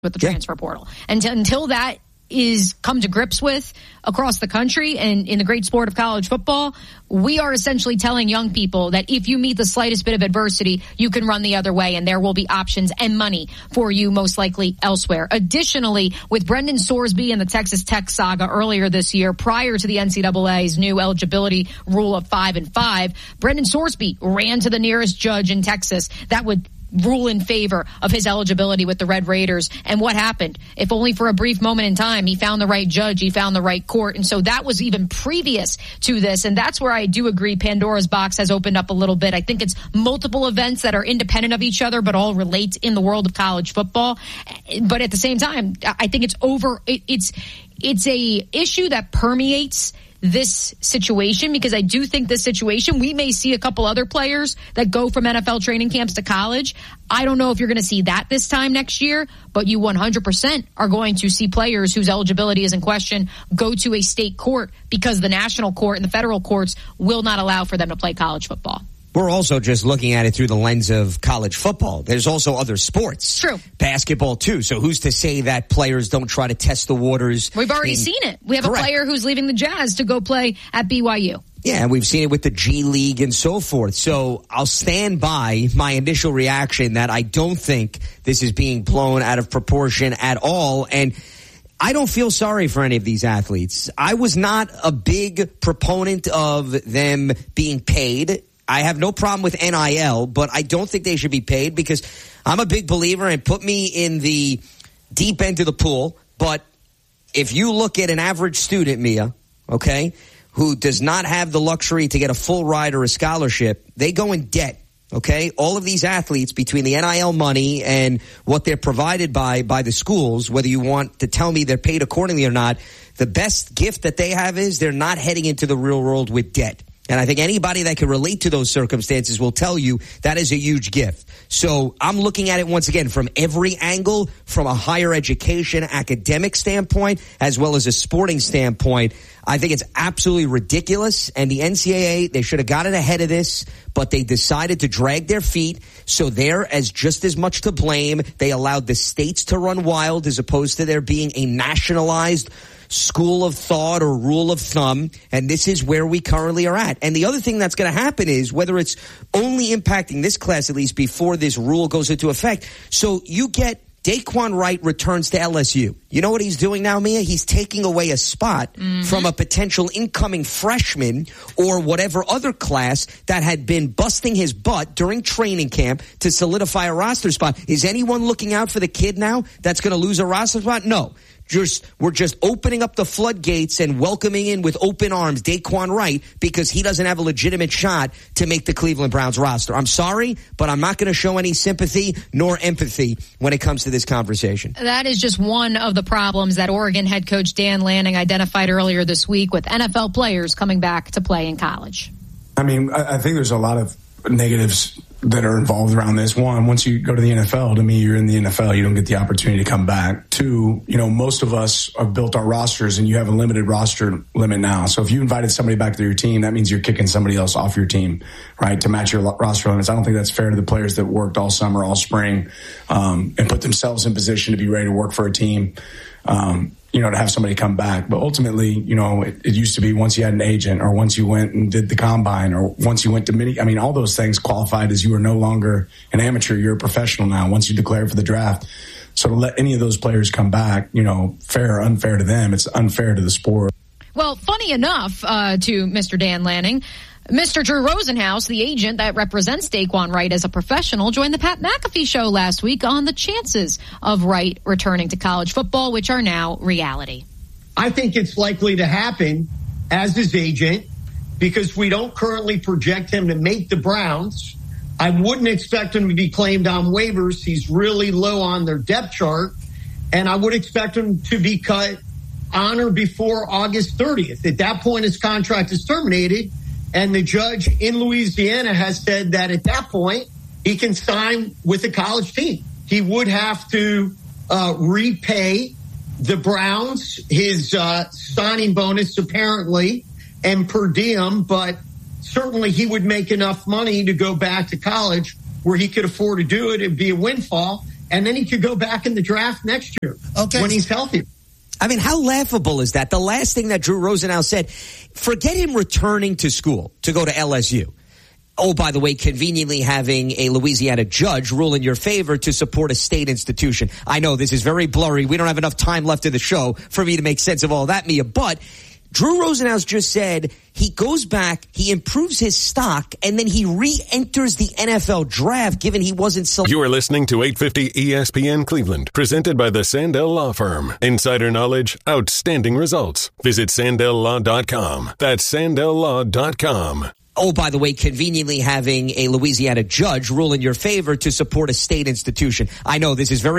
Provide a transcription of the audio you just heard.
with the transfer portal. And until that is come to grips with across the country and in the great sport of college football, we are essentially telling young people that if you meet the slightest bit of adversity, you can run the other way and there will be options and money for you most likely elsewhere. Additionally, with Brendan Sorsby and the Texas Tech saga earlier this year, prior to the NCAA's new eligibility rule of 5 and 5, Brendan Sorsby ran to the nearest judge in Texas that would rule in favor of his eligibility with the Red Raiders. And what happened? If only for a brief moment in time, he found the right judge, he found the right court. And so that was even previous to this. And that's where I do agree Pandora's box has opened up a little bit. I think it's multiple events that are independent of each other, but all relate in the world of college football. But at the same time, I think it's a issue that permeates this situation, because I do think this situation, we may see a couple other players that go from NFL training camps to college. I don't know if you're going to see that this time next year, but you 100% are going to see players whose eligibility is in question go to a state court because the national court and the federal courts will not allow for them to play college football. We're also just looking at it through the lens of college football. There's also other sports. True. Basketball, too. So who's to say that players don't try to test the waters? We've already seen it. We have Correct. A player who's leaving the Jazz to go play at BYU. Yeah, and we've seen it with the G League and so forth. So I'll stand by my initial reaction that I don't think this is being blown out of proportion at all. And I don't feel sorry for any of these athletes. I was not a big proponent of them being paid. I have no problem with NIL, but I don't think they should be paid because I'm a big believer, and put me in the deep end of the pool. But if you look at an average student, Mia, okay, who does not have the luxury to get a full ride or a scholarship, they go in debt. Okay, all of these athletes, between the NIL money and what they're provided by the schools, whether you want to tell me they're paid accordingly or not, the best gift that they have is they're not heading into the real world with debt. And I think anybody that can relate to those circumstances will tell you that is a huge gift. So I'm looking at it once again from every angle, from a higher education, academic standpoint, as well as a sporting standpoint. I think it's absolutely ridiculous. And the NCAA, they should have gotten ahead of this, but they decided to drag their feet. So they're just as much to blame. They allowed the states to run wild as opposed to there being a nationalized school of thought or rule of thumb, and this is where we currently are at. And the other thing that's going to happen is, whether it's only impacting this class at least before this rule goes into effect, so you get Daquan Wright returns to LSU. You know what he's doing now, Mia? He's taking away a spot from a potential incoming freshman or whatever other class that had been busting his butt during training camp to solidify a roster spot. Is anyone looking out for the kid now that's going to lose a roster spot? No. We're just opening up the floodgates and welcoming in with open arms Daquan Wright because he doesn't have a legitimate shot to make the Cleveland Browns roster. I'm sorry, but I'm not going to show any sympathy nor empathy when it comes to this conversation. That is just one of the problems that Oregon head coach Dan Lanning identified earlier this week with NFL players coming back to play in college. I mean, I think there's a lot of negatives that are involved around this. One, once you go to the NFL, to me, you're in the NFL. You don't get the opportunity to come back. Two, most of us have built our rosters, and you have a limited roster limit now. So if you invited somebody back to your team, that means you're kicking somebody else off your team, right, to match your roster limits. I don't think that's fair to the players that worked all summer, all spring, and put themselves in position to be ready to work for a team. To have somebody come back. But ultimately, it used to be once you had an agent, or once you went and did the combine, or once you went to all those things qualified as you are no longer an amateur, you're a professional now once you declare for the draft. So to let any of those players come back, fair or unfair to them, it's unfair to the sport. Well, funny enough, to Mr. Dan Lanning, Mr. Drew Rosenhaus, the agent that represents Daquan Wright as a professional, joined the Pat McAfee show last week on the chances of Wright returning to college football, which are now reality. I think it's likely to happen as his agent because we don't currently project him to make the Browns. I wouldn't expect him to be claimed on waivers. He's really low on their depth chart, and I would expect him to be cut on or before August 30th. At that point, his contract is terminated. And the judge in Louisiana has said that at that point, he can sign with a college team. He would have to repay the Browns his signing bonus, apparently, and per diem, but certainly he would make enough money to go back to college where he could afford to do it. It'd be a windfall. and then he could go back in the draft next year when he's healthy. I mean, how laughable is that? The last thing that Drew Rosenhaus said, forget him returning to school to go to LSU. Oh, by the way, conveniently having a Louisiana judge rule in your favor to support a state institution. I know this is very blurry. We don't have enough time left in the show for me to make sense of all that, Mia. But Drew Rosenhaus just said he goes back, he improves his stock, and then he re-enters the NFL draft given he wasn't selected. You are listening to 850 ESPN Cleveland, presented by the Sandell Law Firm. Insider knowledge, outstanding results. Visit SandellLaw.com. That's SandellLaw.com. Oh, by the way, conveniently having a Louisiana judge rule in your favor to support a state institution. I know this is very